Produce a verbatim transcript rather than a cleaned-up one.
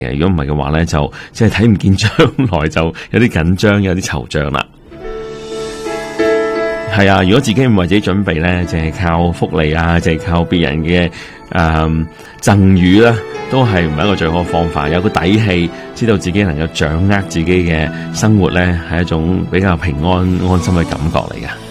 如果唔係嘅話咧，就即係睇唔見將來，就有啲緊張，有啲惆悵啦。係啊，如果自己唔為自己準備咧，淨係靠福利啊，淨係靠別人嘅誒贈予啦，都係唔係一個最好嘅方法。有個底氣，知道自己能夠掌握自己嘅生活咧，係一種比較平安安心嘅感覺嚟㗎。